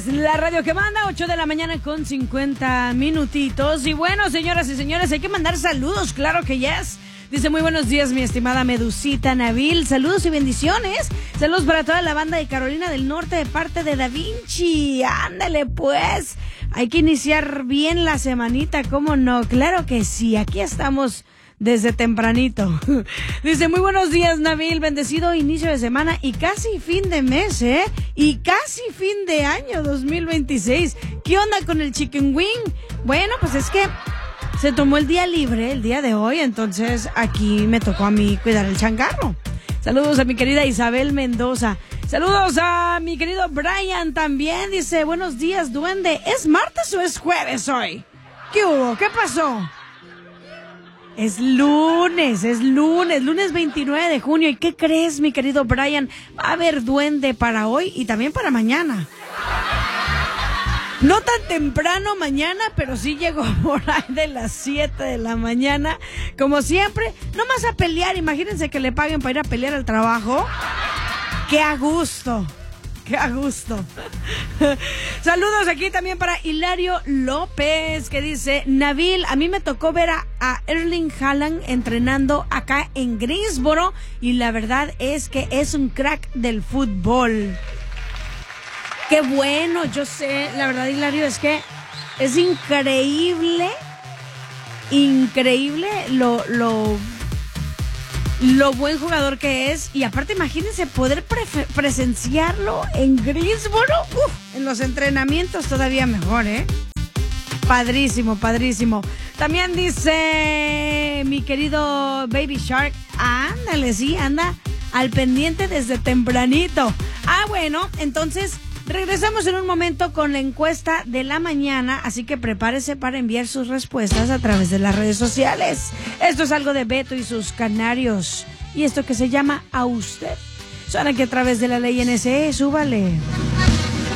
la radio que manda, 8 de la mañana con 50 minutitos. Y bueno, señoras y señores, hay que mandar saludos, claro que yes. Dice, muy buenos días, mi estimada Medusita Nabil. Saludos y bendiciones. Saludos para toda la banda de Carolina del Norte de parte de Da Vinci. Ándale, pues. Hay que iniciar bien la semanita, ¿cómo no? Claro que sí, aquí estamos desde tempranito. Dice, muy buenos días, Nabil. Bendecido inicio de semana y casi fin de mes, ¿eh? Y casi fin de año 2026. ¿Qué onda con el chicken wing? Bueno, pues es que se tomó el día libre el día de hoy, entonces aquí me tocó a mí cuidar el changarro. Saludos a mi querida Isabel Mendoza. Saludos a mi querido Brian también. Dice, buenos días, duende. ¿Es martes o es jueves hoy? ¿Qué hubo? ¿Qué pasó? Es lunes 29 de junio. ¿Y qué crees, mi querido Brian? Va a haber duende para hoy y también para mañana. No tan temprano mañana, pero sí llegó por ahí de las 7 de la mañana. Como siempre, nomás a pelear. Imagínense que le paguen para ir a pelear al trabajo. ¡Qué a gusto! ¡Qué a gusto! Saludos aquí también para Hilario López, que dice, Nabil, a mí me tocó ver a Erling Haaland entrenando acá en Greensboro y la verdad es que es un crack del fútbol. Qué bueno, yo sé, la verdad, Hilario, es que es increíble lo buen jugador que es. Y aparte, imagínense poder presenciarlo en Greensboro, en los entrenamientos todavía mejor, ¿eh? Padrísimo, padrísimo. También dice mi querido Baby Shark, ándale, sí, anda al pendiente desde tempranito. Bueno, entonces regresamos en un momento con la encuesta de la mañana, así que prepárese para enviar sus respuestas a través de las redes sociales. Esto es algo de Beto y sus Canarios. Y esto que se llama A Usted. Suena aquí a través de la ley NSE, súbale.